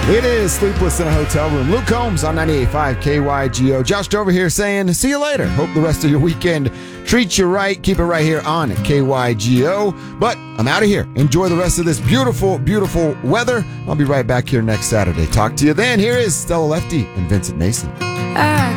It is Sleepless in a Hotel Room. Luke Combs on 98.5 KYGO. Josh Dover here saying, see you later. Hope the rest of your weekend treats you right. Keep it right here on KYGO. But I'm out of here. Enjoy the rest of this beautiful, beautiful weather. I'll be right back here next Saturday. Talk to you then. Here is Stella Lefty and Vincent Mason. I